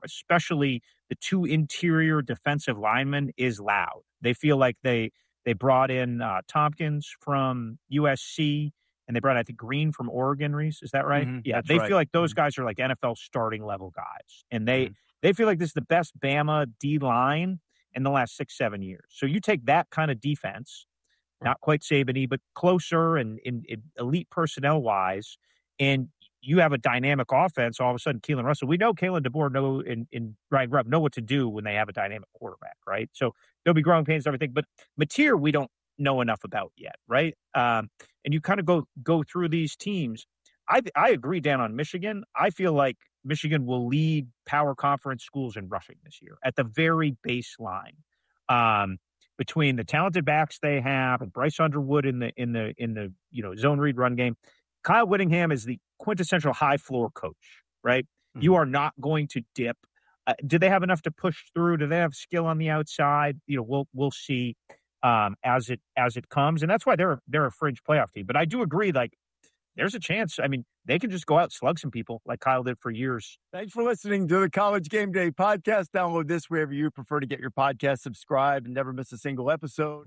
especially the two interior defensive linemen, is loud. They feel like they brought in Tompkins from USC, and they brought, I think, Green from Oregon, Reese. Is that right? Mm-hmm, Yeah, that's they right. feel like those guys are like NFL starting level guys. And they feel like this is the best Bama D-line in the last 6-7 years. So you take that kind of defense, not quite Saban-y, but closer and in elite personnel-wise, and you have a dynamic offense. All of a sudden, Keelan Russell. We know Kalen DeBoer and Ryan Grubb know what to do when they have a dynamic quarterback, right? So there'll be growing pains and everything. But Mateer, we don't know enough about yet, right? And you kind of go through these teams. I agree, Dan, on Michigan. I feel like Michigan will lead power conference schools in rushing this year at the very baseline. Between the talented backs they have and Bryce Underwood in the zone read run game, Kyle Whittingham is the quintessential high floor coach, right? Mm-hmm. You are not going to dip. Do they have enough to push through? Do they have skill on the outside? We'll see as it comes, and that's why they're a fringe playoff team. But I do agree, like, there's a chance. I mean, they can just go out and slug some people like Kyle did for years. Thanks for listening to the College Game Day podcast. Download this wherever you prefer to get your podcast. Subscribe and never miss a single episode.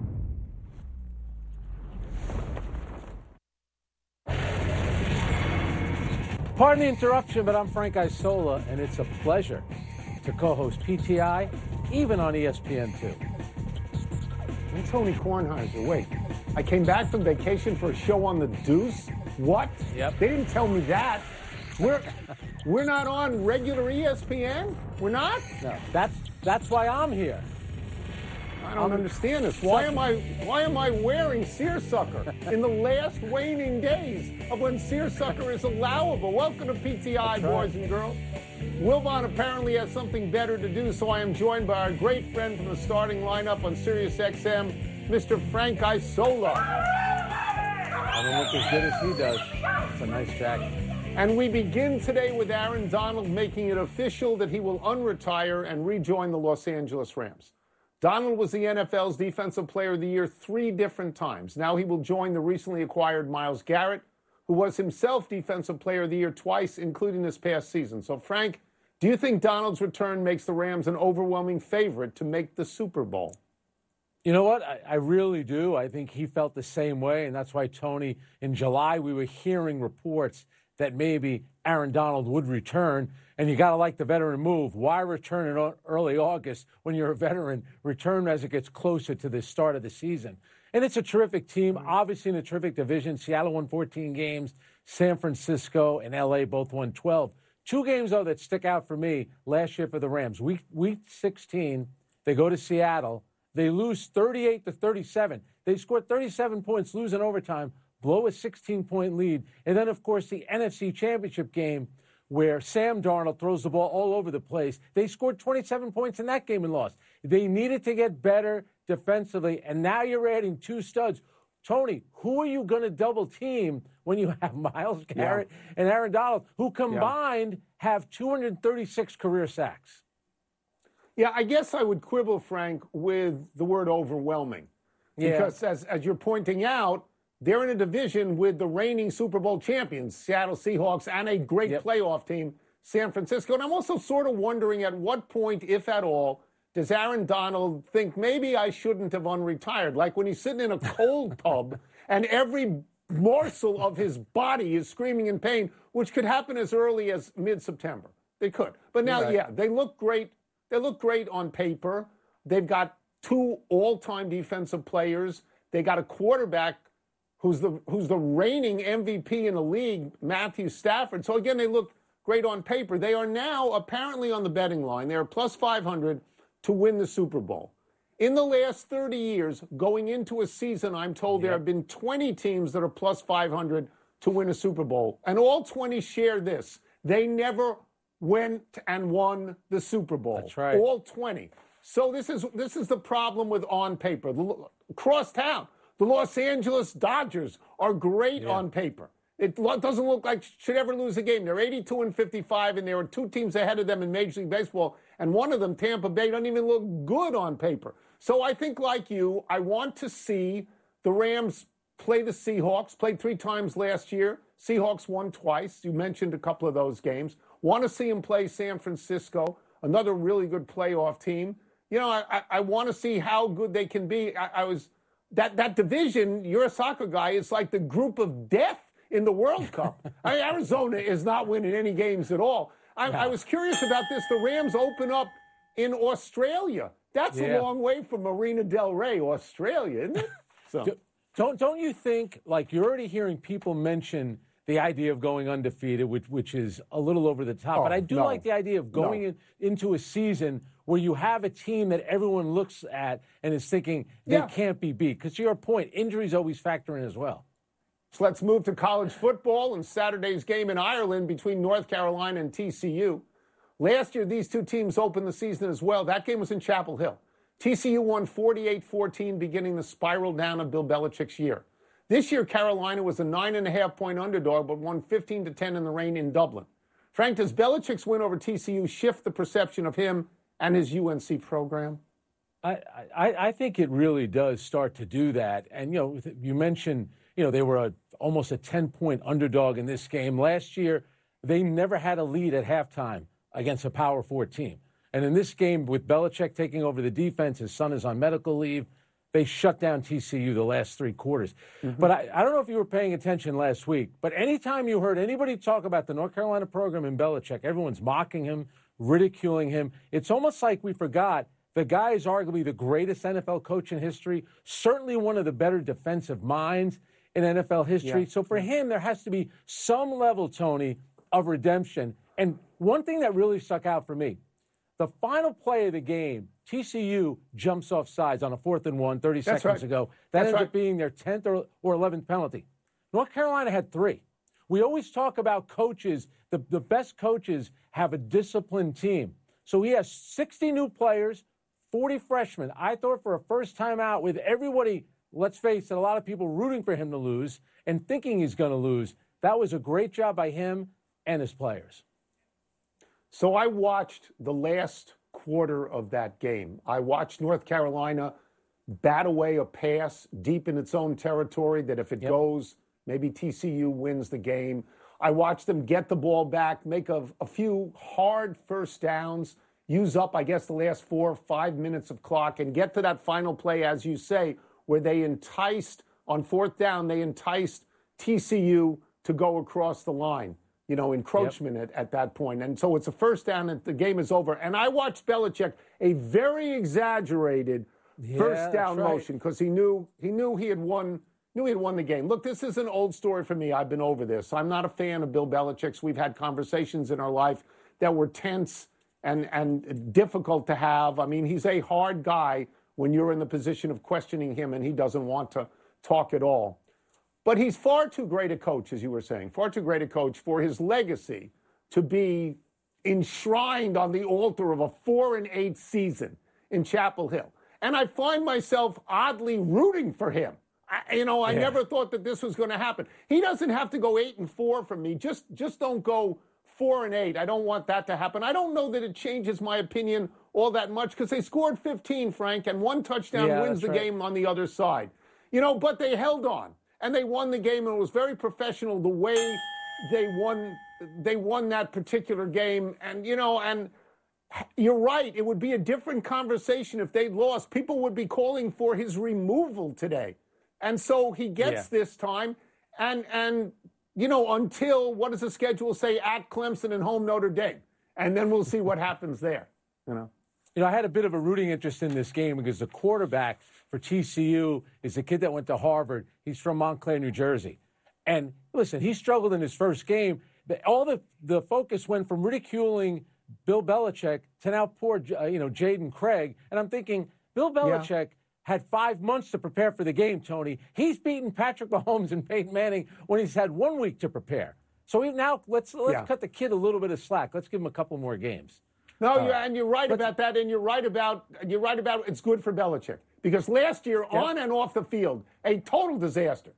Pardon the interruption, but I'm Frank Isola, and it's a pleasure to co-host PTI, even on ESPN2. I'm Tony Kornheiser. Wait, I came back from vacation for a show on the Deuce? What? Yep. They didn't tell me that. We're not on regular ESPN? We're not? No, that's why I'm here. I don't understand this. Why am I wearing seersucker in the last waning days of when seersucker is allowable? Welcome to PTI, boys and girls. Wilbon apparently has something better to do, so I am joined by our great friend from the starting lineup on Sirius XM, Mr. Frank Isola. I don't look as good as he does. It's a nice jacket. And we begin today with Aaron Donald making it official that he will unretire and rejoin the Los Angeles Rams. Donald was the NFL's Defensive Player of the Year 3 different times. Now he will join the recently acquired Myles Garrett, who was himself Defensive Player of the Year twice, including this past season. So, Frank, do you think Donald's return makes the Rams an overwhelming favorite to make the Super Bowl? You know what? I really do. I think he felt the same way, and that's why, Tony, in July we were hearing reports that maybe Aaron Donald would return, and you got to like the veteran move. Why return in early August when you're a veteran? Return as it gets closer to the start of the season. And it's a terrific team, obviously in a terrific division. Seattle won 14 games. San Francisco and L.A. both won 12. 2 games, though, that stick out for me last year for the Rams. Week 16, they go to Seattle. They lose 38-37. They scored 37 points, lose in overtime, blow a 16-point lead. And then, of course, the NFC Championship game where Sam Darnold throws the ball all over the place. They scored 27 points in that game and lost. They needed to get better defensively, and now you're adding 2 studs. Tony, who are you going to double team when you have Myles Garrett and Aaron Donald, who combined have 236 career sacks? Yeah, I guess I would quibble, Frank, with the word overwhelming. Because as you're pointing out, they're in a division with the reigning Super Bowl champions, Seattle Seahawks, and a great playoff team, San Francisco. And I'm also sort of wondering at what point, if at all, does Aaron Donald think maybe I shouldn't have unretired? Like when he's sitting in a cold tub and every morsel of his body is screaming in pain, which could happen as early as mid-September. They could. But now, they look great. They look great on paper. They've got 2 all-time defensive players. They got a quarterback who's the reigning MVP in the league, Matthew Stafford. So, again, they look great on paper. They are now apparently on the betting line. They are plus 500 to win the Super Bowl. In the last 30 years, going into a season, I'm told there have been 20 teams that are plus 500 to win a Super Bowl. And all 20 share this. They never went and won the Super Bowl. That's right. All 20. So this is the problem with on paper. Across town, the Los Angeles Dodgers are great on paper. It doesn't look like should ever lose a game. They're 82-55, and there are 2 teams ahead of them in Major League Baseball, and one of them, Tampa Bay, doesn't even look good on paper. So I think, like you, I want to see the Rams play the Seahawks. Played 3 times last year. Seahawks won twice. You mentioned a couple of those games. Want to see him play San Francisco, another really good playoff team. You know, I want to see how good they can be. That division, you're a soccer guy, it's like the group of death in the World Cup. I mean, Arizona is not winning any games at all. I was curious about this. The Rams open up in Australia. That's a long way from Marina Del Rey, Australia, isn't it? So. Don't you think, like, you're already hearing people mention the idea of going undefeated, which is a little over the top. But I do like the idea of going into a season where you have a team that everyone looks at and is thinking they can't be beat. Because to your point, injuries always factor in as well. So let's move to college football and Saturday's game in Ireland between North Carolina and TCU. Last year, these two teams opened the season as well. That game was in Chapel Hill. TCU won 48-14, beginning the spiral down of Bill Belichick's year. This year, Carolina was a 9.5-point underdog, but won 15-10 in the rain in Dublin. Frank, does Belichick's win over TCU shift the perception of him and his UNC program? I think it really does start to do that. And, you mentioned, they were almost a 10-point underdog in this game. Last year, they never had a lead at halftime against a Power 4 team. And in this game, with Belichick taking over the defense, his son is on medical leave, they shut down TCU the last three quarters. But I don't know if you were paying attention last week, but anytime you heard anybody talk about the North Carolina program in Belichick, everyone's mocking him, ridiculing him. It's almost like we forgot the guy is arguably the greatest NFL coach in history, certainly one of the better defensive minds in NFL history. So for him, there has to be some level, Tony, of redemption. And one thing that really stuck out for me, the final play of the game, TCU jumps off sides on a 4th and 1 30 seconds ago. That ended up being their 10th or 11th penalty. North Carolina had 3. We always talk about coaches. The best coaches have a disciplined team. So he has 60 new players, 40 freshmen. I thought for a first time out with everybody, let's face it, a lot of people rooting for him to lose and thinking he's going to lose. That was a great job by him and his players. So I watched the last quarter of that game. I watched North Carolina bat away a pass deep in its own territory that if it goes, maybe TCU wins the game. I watched them get the ball back, make a few hard first downs, use up, I guess, the last 4 or 5 minutes of clock, and get to that final play, as you say, where they enticed, on 4th down, they enticed TCU to go across the line. Encroachment at that point. And so it's a first down and the game is over. And I watched Belichick, a very exaggerated first down motion, because he knew he had won the game. Look, this is an old story for me. I've been over this. I'm not a fan of Bill Belichick's. We've had conversations in our life that were tense and difficult to have. I mean, he's a hard guy when you're in the position of questioning him and he doesn't want to talk at all. But he's far too great a coach, as you were saying, far too great a coach for his legacy to be enshrined on the altar of a 4-8 season in Chapel Hill. And I find myself oddly rooting for him. I never thought that this was going to happen. He doesn't have to go 8-4 for me. Just don't go 4-8. I don't want that to happen. I don't know that it changes my opinion all that much, because they scored 15, Frank, and 1 touchdown wins the game on the other side. But they held on. And they won the game, and it was very professional the way they won that particular game. And, and you're right, it would be a different conversation if they'd lost. People would be calling for his removal today. And so he gets this time. And until, what does the schedule say, at Clemson and home Notre Dame? And then we'll see what happens there, I had a bit of a rooting interest in this game because the quarterback for TCU is a kid that went to Harvard. He's from Montclair, New Jersey. And listen, he struggled in his first game. All the focus went from ridiculing Bill Belichick to now poor, Jaden Craig. And I'm thinking, Bill Belichick had 5 months to prepare for the game, Tony. He's beaten Patrick Mahomes and Peyton Manning when he's had 1 week to prepare. So let's cut the kid a little bit of slack. Let's give him a couple more games. No, and you're right about that, and you're right about it's good for Belichick, because last year on and off the field, a total disaster.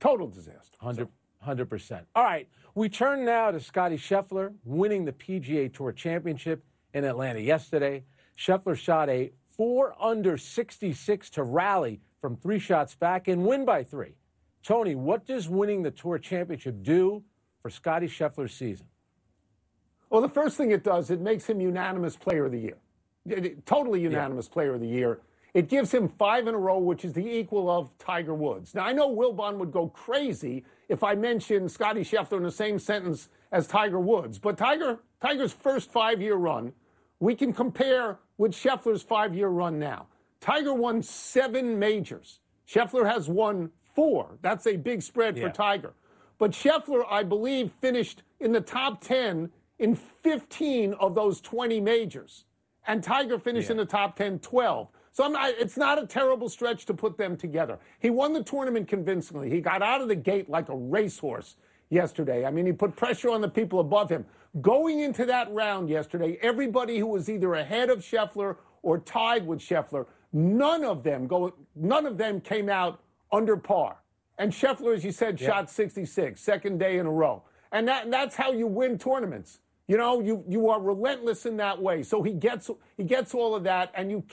100%. All right, we turn now to Scottie Scheffler winning the PGA Tour Championship in Atlanta yesterday. Scheffler shot a 4-under 66 to rally from 3 shots back and win by 3. Tony, what does winning the Tour Championship do for Scottie Scheffler's season? Well, the first thing it does, it makes him unanimous player of the year. Totally unanimous player of the year. It gives him 5 in a row, which is the equal of Tiger Woods. Now, I know Wilbon would go crazy if I mentioned Scottie Scheffler in the same sentence as Tiger Woods. But Tiger's first 5-year run, we can compare with Scheffler's 5-year run now. Tiger won 7 majors. Scheffler has won 4. That's a big spread for Tiger. But Scheffler, I believe, finished in the top 10 in 15 of those 20 majors. And Tiger finished in the top 10, 12. So it's not a terrible stretch to put them together. He won the tournament convincingly. He got out of the gate like a racehorse yesterday. I mean, he put pressure on the people above him. Going into that round yesterday, everybody who was either ahead of Scheffler or tied with Scheffler, none of them came out under par. And Scheffler, as you said, shot 66, second day in a row. And that's how you win tournaments. You know, you are relentless in that way. So he gets all of that, and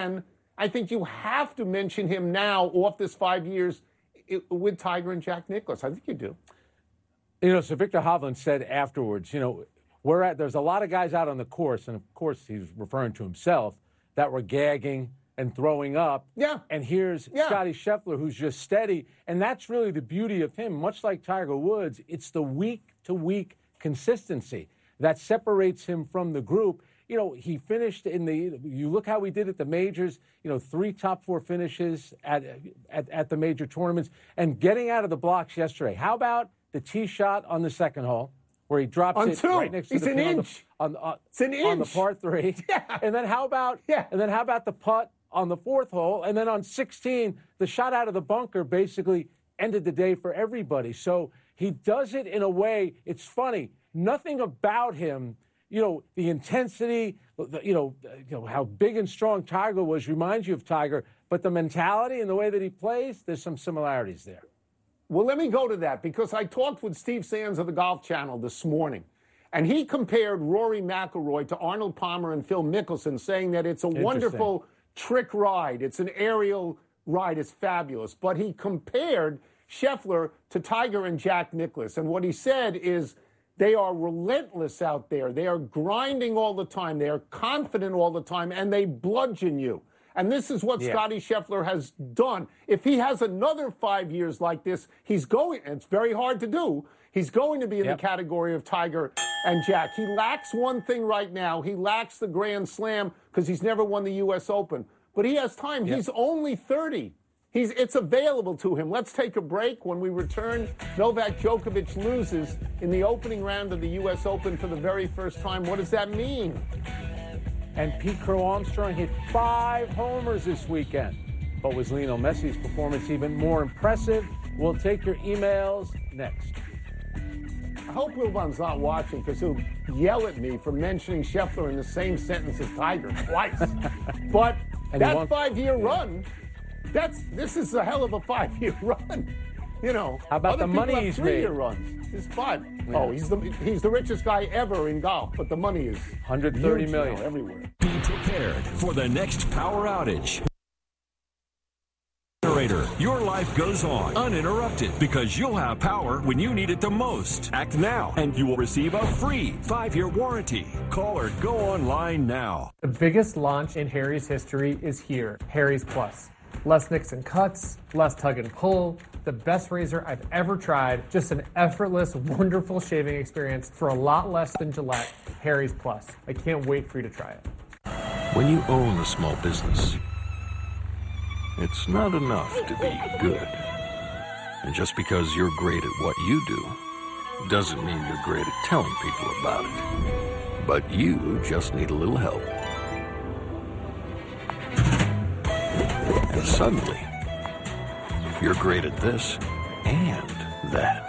I think you have to mention him now off this 5 years with Tiger and Jack Nicklaus. I think you do. You know, so Victor Hovland said afterwards, you know, there's a lot of guys out on the course, and of course he's referring to himself, that were gagging and throwing up. Yeah. And here's Scottie Scheffler, who's just steady. And that's really the beauty of him. Much like Tiger Woods, it's the week-to-week consistency that separates him from the group. You know, he finished you look how he did at the majors, you know, 3 top 4 finishes at the major tournaments, and getting out of the blocks yesterday. How about the tee shot on the second hole, where he drops it right next to the pin on the par 3. Yeah. And then how about the putt on the 4th hole? And then on 16, the shot out of the bunker basically ended the day for everybody. So he does it in a way, it's funny, nothing about him, you know, the intensity, you know how big and strong Tiger was reminds you of Tiger, but the mentality and the way that he plays, there's some similarities there. Well, let me go to that, because I talked with Steve Sands of the Golf Channel this morning, and he compared Rory McIlroy to Arnold Palmer and Phil Mickelson, saying that it's a wonderful trick ride. It's an aerial ride. It's fabulous. But he compared Scheffler to Tiger and Jack Nicklaus. And what he said is they are relentless out there. They are grinding all the time. They are confident all the time, and they bludgeon you. And this is what Scottie Scheffler has done. If he has another 5 years like this, he's going, and it's very hard to do, he's going to be in the category of Tiger and Jack. He lacks one thing right now. He lacks the Grand Slam because he's never won the U.S. Open. But he has time. He's only 30. It's available to him. Let's take a break. When we return, Novak Djokovic loses in the opening round of the U.S. Open for the very first time. What does that mean? And Pete Crow-Armstrong hit 5 homers this weekend. But was Lionel Messi's performance even more impressive? We'll take your emails next. I hope Wilbon's not watching, because he'll yell at me for mentioning Scheffler in the same sentence as Tiger twice. But that 5-year run, this is a hell of a 5-year run. You know, how about the money he's made? 3-year runs. It's 5. Yeah. Oh, he's the richest guy ever in golf, but the money is $130 million everywhere. Be prepared for the next power outage. Your life goes on uninterrupted because you'll have power when you need it the most. Act now and you will receive a free 5-year warranty. Call or go online now. The biggest launch in Harry's history is here, Harry's Plus. Less nicks and cuts, less tug and pull, the best razor I've ever tried, just an effortless, wonderful shaving experience for a lot less than Gillette. Harry's Plus. I can't wait for you to try it. When you own a small business, it's not enough to be good. And just because you're great at what you do, doesn't mean you're great at telling people about it. But you just need a little help. And suddenly, you're great at this and that.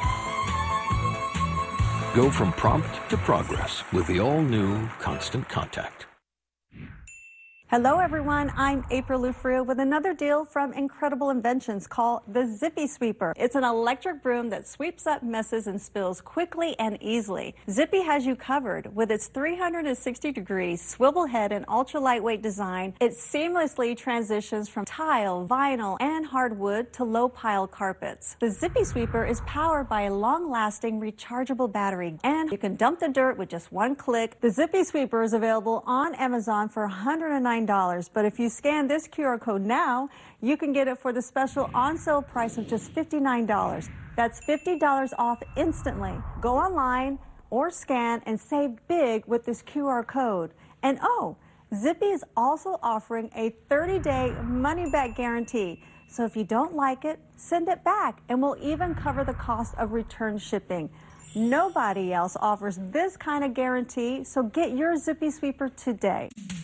Go from prompt to progress with the all-new Constant Contact. Hello, everyone. I'm April Lufrio with another deal from Incredible Inventions called the Zippy Sweeper. It's an electric broom that sweeps up messes and spills quickly and easily. Zippy has you covered with its 360-degree swivel head and ultra lightweight design. It seamlessly transitions from tile, vinyl, and hardwood to low-pile carpets. The Zippy Sweeper is powered by a long-lasting rechargeable battery, and you can dump the dirt with just one click. The Zippy Sweeper is available on Amazon for $109. But if you scan this QR code now, you can get it for the special on-sale price of just $59. That's $50 off instantly. Go online or scan and save big with this QR code. And Zippy is also offering a 30-day money-back guarantee. So if you don't like it, send it back, and we'll even cover the cost of return shipping. Nobody else offers this kind of guarantee, so get your Zippy Sweeper today.